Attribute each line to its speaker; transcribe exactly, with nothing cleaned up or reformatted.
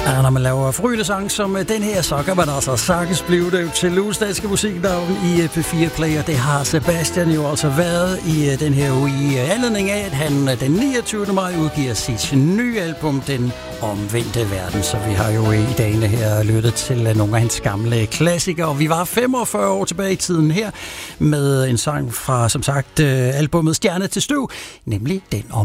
Speaker 1: Ja, når man laver frygtesang som den her, så kan man altså sagtens blive det til ugestatske musiknavn i P fire Play, og det har Sebastian jo altså været i den her uge i anledning af, at han den niogtyvende maj udgiver sit nye album, Den Omvendte Verden. Så vi har jo i dagene her lyttet til nogle af hans gamle klassikere, og vi var femogfyrre år tilbage i tiden her med en sang fra, som sagt, albumet Stjerne til Støv, nemlig Den